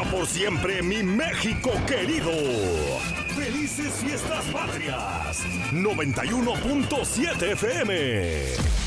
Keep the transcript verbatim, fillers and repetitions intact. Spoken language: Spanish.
por siempre mi México querido. ¡Felices Fiestas Patrias! noventa y uno punto siete F M.